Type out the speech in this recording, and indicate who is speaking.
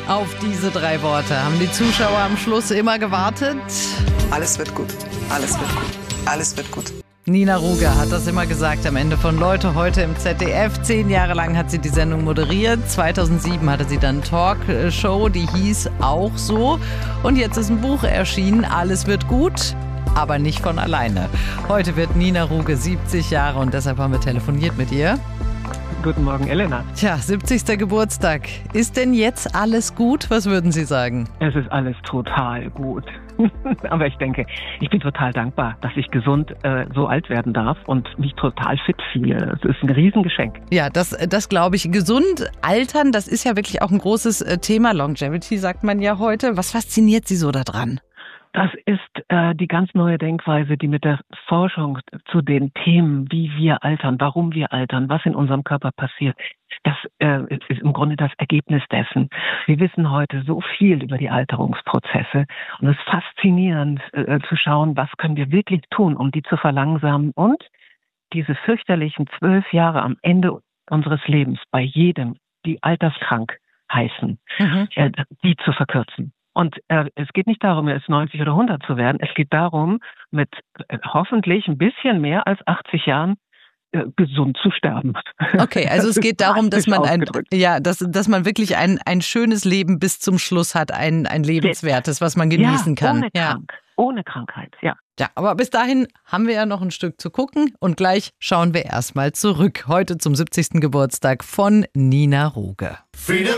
Speaker 1: Auf diese 3 Worte haben die Zuschauer am Schluss immer gewartet.
Speaker 2: Alles wird gut. Alles wird gut. Alles wird gut.
Speaker 1: Nina Ruge hat das immer gesagt am Ende von Leute heute im ZDF. 10 Jahre lang hat sie die Sendung moderiert. 2007 hatte sie dann eine Talkshow, die hieß auch so. Und jetzt ist ein Buch erschienen, Alles wird gut, aber nicht von alleine. Heute wird Nina Ruge 70 Jahre und deshalb haben wir telefoniert mit ihr.
Speaker 3: Guten Morgen, Elena.
Speaker 1: Tja, 70. Geburtstag. Ist denn jetzt alles gut? Was würden Sie sagen?
Speaker 3: Es ist alles total gut. Aber ich denke, ich bin total dankbar, dass ich gesund so alt werden darf und mich total fit fühle. Es ist ein Riesengeschenk.
Speaker 1: Ja, das glaube ich. Gesund altern, das ist ja wirklich auch ein großes Thema. Longevity sagt man ja heute. Was fasziniert Sie so daran?
Speaker 3: Das ist die ganz neue Denkweise, die mit der Forschung zu den Themen, wie wir altern, warum wir altern, was in unserem Körper passiert, das ist im Grunde das Ergebnis dessen. Wir wissen heute so viel über die Alterungsprozesse und es ist faszinierend zu schauen, was können wir wirklich tun, um die zu verlangsamen und diese fürchterlichen 12 Jahre am Ende unseres Lebens bei jedem, die alterskrank heißen, die zu verkürzen. Und es geht nicht darum, jetzt 90 oder 100 zu werden. Es geht darum, mit hoffentlich ein bisschen mehr als 80 Jahren gesund zu sterben.
Speaker 1: Okay, also es geht darum, dass man dass man wirklich ein schönes Leben bis zum Schluss hat, ein lebenswertes, was man genießen kann.
Speaker 3: Ohne Krankheit, ja.
Speaker 1: Ja, aber bis dahin haben wir ja noch ein Stück zu gucken und gleich schauen wir erstmal zurück. Heute zum 70. Geburtstag von Nina Ruge. Freedom.